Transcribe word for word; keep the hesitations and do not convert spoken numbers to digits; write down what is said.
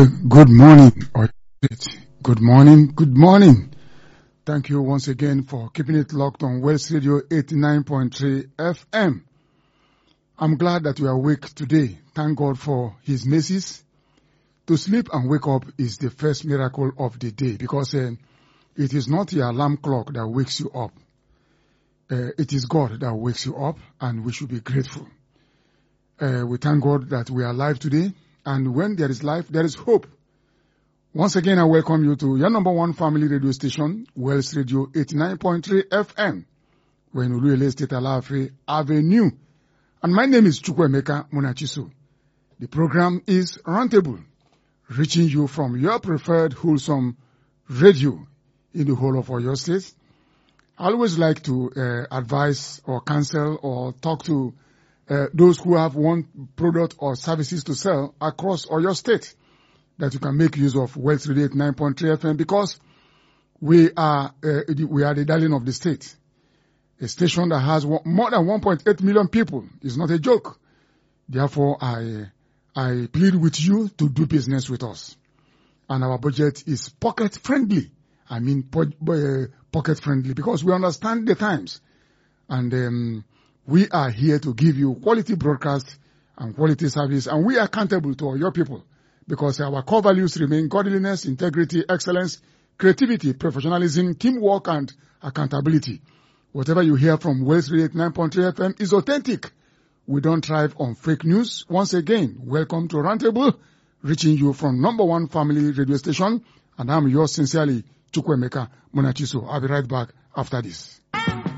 Good morning, or good morning, good morning. Thank you once again for keeping it locked on West Radio eighty-nine point three F M. I'm glad that you are awake today. Thank God for His mercies. To sleep and wake up is the first miracle of the day because uh, it is not your alarm clock that wakes you up. Uh, it is God that wakes you up, and we should be grateful. Uh, we thank God that we are alive today. And when there is life, there is hope. Once again, I welcome you to your number one family radio station, Wells Radio eighty-nine point three F M. We're in Uluele State Alaafee Avenue. And my name is Chukwuemeka Munachiso. The program is Roundtable, reaching you from your preferred wholesome radio in the whole of Oyo State. I always like to uh, advise or counsel or talk to Uh, those who have one product or services to sell across Oyo State, that you can make use of Wells Radio eighty-nine point three F M because we are uh, we are the darling of the state. A station that has one, more than one point eight million people is not a joke. Therefore, I I plead with you to do business with us. And our budget is pocket friendly. I mean po- uh, pocket friendly because we understand the times. And um, we are here to give you quality broadcast and quality service, and we are accountable to your people because our core values remain godliness, integrity, excellence, creativity, professionalism, teamwork, and accountability. Whatever you hear from West Radio eighty-nine point three F M is authentic. We don't thrive on fake news. Once again, welcome to Roundtable, reaching you from number one family radio station, and I'm yours sincerely, Chukwuemeka Munachiso. I'll be right back after this.